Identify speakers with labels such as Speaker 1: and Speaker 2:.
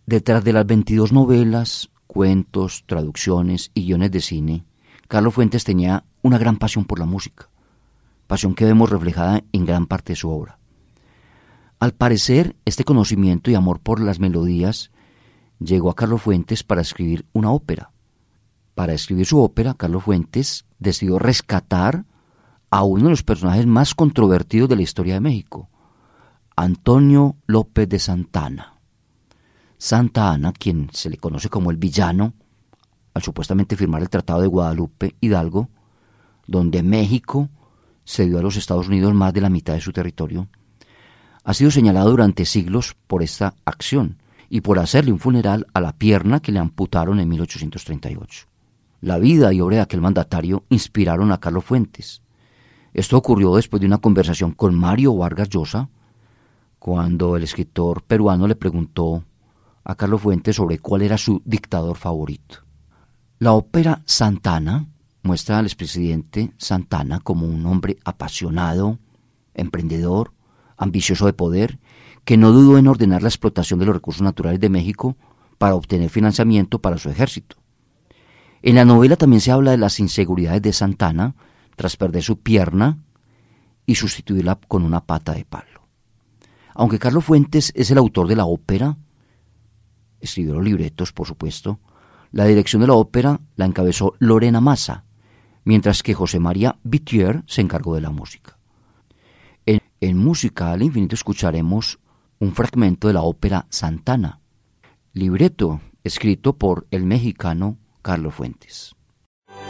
Speaker 1: Detrás de las 22 novelas, cuentos, traducciones y guiones de cine, Carlos Fuentes tenía una gran pasión por la música, pasión que vemos reflejada en gran parte de su obra. Al parecer, este conocimiento y amor por las melodías llegó a Carlos Fuentes para escribir una ópera. Para escribir su ópera, Carlos Fuentes decidió rescatar a uno de los personajes más controvertidos de la historia de México, Antonio López de Santa Anna. Santa Anna, quien se le conoce como el villano, al supuestamente firmar el Tratado de Guadalupe Hidalgo, donde México cedió a los Estados Unidos más de la mitad de su territorio, ha sido señalado durante siglos por esta acción y por hacerle un funeral a la pierna que le amputaron en 1838. La vida y obra de aquel mandatario inspiraron a Carlos Fuentes. Esto ocurrió después de una conversación con Mario Vargas Llosa, cuando el escritor peruano le preguntó a Carlos Fuentes sobre cuál era su dictador favorito. La ópera Santa Anna muestra al expresidente Santa Anna como un hombre apasionado, emprendedor, ambicioso de poder, que no dudó en ordenar la explotación de los recursos naturales de México para obtener financiamiento para su ejército. En la novela también se habla de las inseguridades de Santa Anna tras perder su pierna y sustituirla con una pata de palo. Aunque Carlos Fuentes es el autor de la ópera, escribió los libretos, por supuesto, la dirección de la ópera la encabezó Lorena Maza, mientras que José María Bittier se encargó de la música. En Música al Infinito escucharemos un fragmento de la ópera Santa Anna, libreto escrito por el mexicano Carlos Fuentes.